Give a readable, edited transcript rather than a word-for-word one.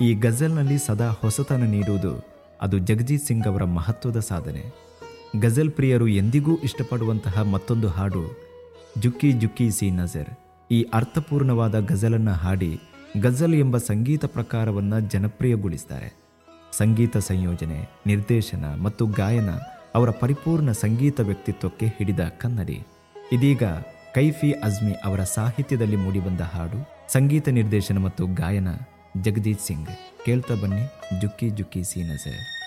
ಈ ಗಜಲ್ನಲ್ಲಿ ಸದಾ ಹೊಸತನ ನೀಡುವುದು ಅದು ಜಗಜೀತ್ ಸಿಂಗ್ ಅವರ ಮಹತ್ವದ ಸಾಧನೆ. ಗಜಲ್ ಪ್ರಿಯರು ಎಂದಿಗೂ ಇಷ್ಟಪಡುವಂತಹ ಮತ್ತೊಂದು ಹಾಡು ಜುಕ್ಕಿ ಜುಕ್ಕಿ ಸಿ ನಜರ್. ಈ ಅರ್ಥಪೂರ್ಣವಾದ ಗಜಲನ್ನು ಹಾಡಿ ಗಜಲ್ ಎಂಬ ಸಂಗೀತ ಪ್ರಕಾರವನ್ನು ಜನಪ್ರಿಯಗೊಳಿಸ್ತಾರೆ. ಸಂಗೀತ ಸಂಯೋಜನೆ, ನಿರ್ದೇಶನ ಮತ್ತು ಗಾಯನ ಅವರ ಪರಿಪೂರ್ಣ ಸಂಗೀತ ವ್ಯಕ್ತಿತ್ವಕ್ಕೆ ಹಿಡಿದ ಕನ್ನಡಿ. ಇದೀಗ ಕೈಫಿ ಅಜ್ಮಿ ಅವರ ಸಾಹಿತ್ಯದಲ್ಲಿ ಮೂಡಿಬಂದ ಹಾಡು, ಸಂಗೀತ ನಿರ್ದೇಶನ ಮತ್ತು ಗಾಯನ ಜಗಜೀತ್ ಸಿಂಗ್. ಕೇಳ್ತಾ ಬನ್ನಿ ಜುಕ್ಕಿ ಜುಕ್ಕಿ ಸಿ ನಜರ್.